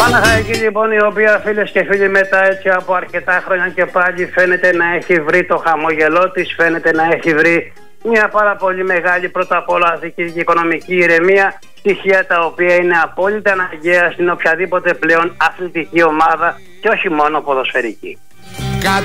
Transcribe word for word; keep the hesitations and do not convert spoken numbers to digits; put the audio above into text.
Παναχαϊκή λοιπόν, η οποία φίλες και φίλοι μετά έτσι από αρκετά χρόνια και πάλι φαίνεται να έχει βρει το χαμόγελό της, φαίνεται να έχει βρει μια πάρα πολύ μεγάλη πρώτα απ' όλα αθλητική και οικονομική ηρεμία, στοιχεία τα οποία είναι απόλυτα αναγκαία στην οποιαδήποτε πλέον αθλητική ομάδα και όχι μόνο ποδοσφαιρική.